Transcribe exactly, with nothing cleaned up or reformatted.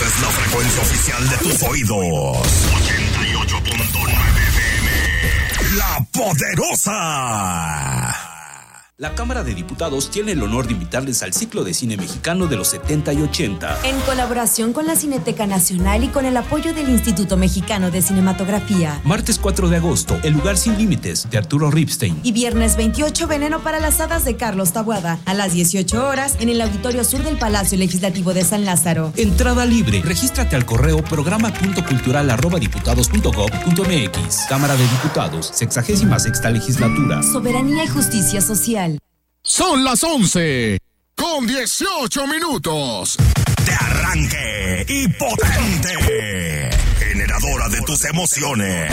Esta es la frecuencia oficial de tus oídos. ochenta y ocho punto nueve F M. La Poderosa. La Cámara de Diputados tiene el honor de invitarles al ciclo de cine mexicano de los setenta y ochenta. En colaboración con la Cineteca Nacional y con el apoyo del Instituto Mexicano de Cinematografía. Martes cuatro de agosto, El lugar sin límites, de Arturo Ripstein. Y viernes veintiocho, Veneno para las hadas, de Carlos Taboada. A las dieciocho horas, en el Auditorio Sur del Palacio Legislativo de San Lázaro. Entrada libre. Regístrate al correo programa punto cultural arroba diputados punto gob punto mx. Cámara de Diputados, sexagésima sexta legislatura. Soberanía y justicia social. Son las once con dieciocho minutos. De arranque y potente. Generadora de tus emociones.